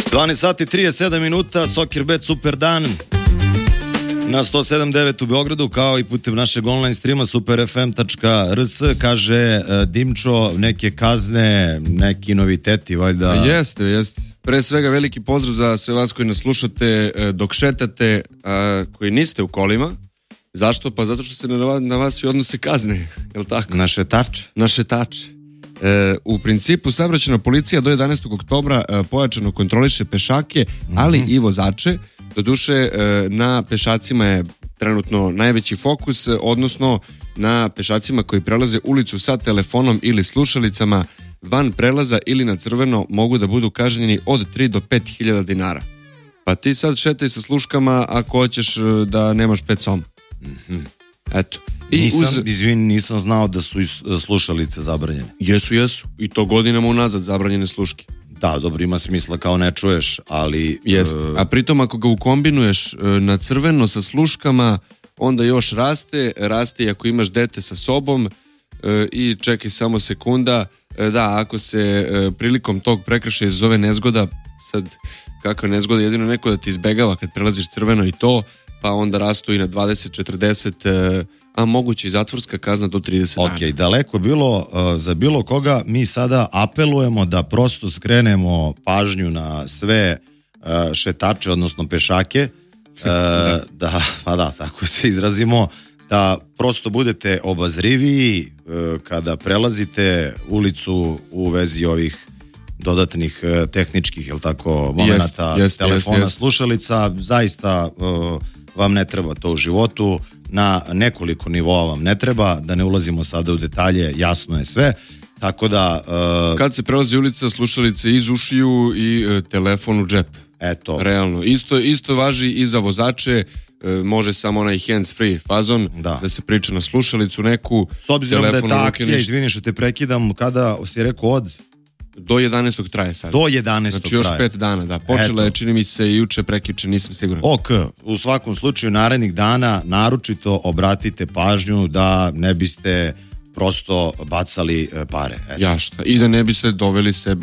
12 sati 37 minuta, Sokerbet super dan na 107.9 u Beogradu, kao i putem našeg online streama superfm.rs. Kaže Dimčo, neke kazne, neki noviteti, valjda. Jeste. Pre svega veliki pozdrav za sve vas koji nas slušate dok šetate, koji niste u kolima. Zašto? Pa zato što se na vas i odnose kazne, jel tako? Na šetače. U principu saobraćajna policija do 11. oktobra pojačano kontroliše pešake, ali i vozače. Doduše, na pešacima je trenutno najveći fokus, odnosno na pešacima koji prelaze ulicu sa telefonom ili slušalicama van prelaza ili na crveno mogu da budu kažnjeni od 3 do 5.000 dinara. Pa ti sad šetaj sa sluškama ako hoćeš da nemaš pet soma. Eto. Nisam znao da su slušalice zabranjene. Jesu. I to godinama unazad zabranjene sluške. Da, dobro, ima smisla kao ne čuješ, ali... Jest. A pritom ako ga ukombinuješ na crveno sa sluškama, onda još raste i ako imaš dete sa sobom i čekaj samo sekunda, da, ako se prilikom tog prekršaja izazove nezgoda, sad kakva nezgoda, jedino neko da ti izbegava kad prelaziš crveno i to, pa onda rastu i na 20, 40, a moguće i zatvorska kazna do 30 dana. Ok, daleko bilo za bilo koga, mi sada apelujemo da prosto skrenemo pažnju na sve šetače, odnosno pešake, da, tako se izrazimo, da prosto budete obazriviji kada prelazite ulicu u vezi ovih dodatnih tehničkih, jel tako, momenata, telefona, slušalica, zaista vam ne treba to u životu, na nekoliko nivoa vam ne treba, da ne ulazimo sada u detalje, jasno je sve, tako da... Kad se prelazi ulica, slušalice iz ušiju i telefon u džep. Eto. Realno. Isto važi i za vozače, može samo onaj hands free fazon, da se priča na slušalicu neku. S obzirom da je ta akcija, izvini što te prekidam, kada si rekao od... Do 11. traje sad. Do 11. Znači još 5 dana, da. Počela je, čini mi se, juče, prekjuče, nisam siguran. Ok, u svakom slučaju narednih dana naročito obratite pažnju da ne biste prosto bacali pare. Jašta. I da ne biste doveli sebe